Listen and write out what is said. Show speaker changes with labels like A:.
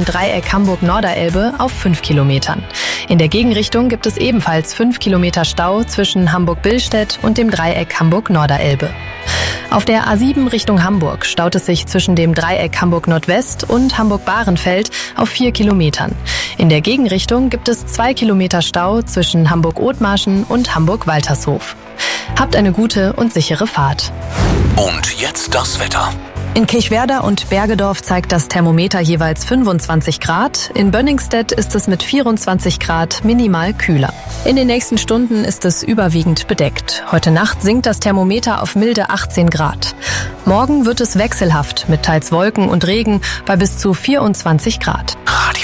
A: dem Dreieck Hamburg-Norderelbe auf 5 Kilometern. In der Gegenrichtung gibt es ebenfalls 5 Kilometer Stau zwischen Hamburg-Billstedt und dem Dreieck Hamburg-Norderelbe. Auf der A7 Richtung Hamburg staut es sich zwischen dem Dreieck Hamburg-Nordwest und Hamburg-Bahrenfeld auf 4 Kilometern. In der Gegenrichtung gibt es 2 Kilometer Stau zwischen Hamburg-Othmarschen und Hamburg-Waltershof. Habt eine gute und sichere Fahrt.
B: Und jetzt das Wetter.
A: In Kirchwerder und Bergedorf zeigt das Thermometer jeweils 25 Grad. In Bönningstedt ist es mit 24 Grad minimal kühler. In den nächsten Stunden ist es überwiegend bedeckt. Heute Nacht sinkt das Thermometer auf milde 18 Grad. Morgen wird es wechselhaft mit teils Wolken und Regen bei bis zu 24 Grad.